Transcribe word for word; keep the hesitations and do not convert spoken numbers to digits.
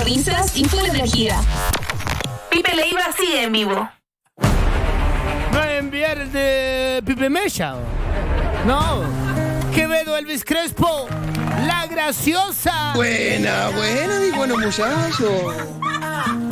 periodistas y full energía. Pipe Leiva sigue en vivo. ¿Va a enviar de Pipe Mella? No. Quevedo, Elvis Crespo, La Graciosa. Buena, buena, mi bueno muchacho.